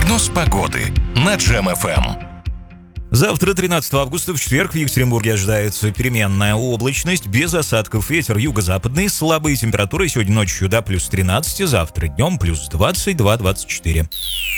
Прогноз погоды на Джем-ФМ. Завтра, 13 августа, в четверг, в Екатеринбурге ожидается переменная облачность, без осадков, ветер юго-западный, слабые температуры сегодня ночью до плюс 13, завтра днем плюс 22-24.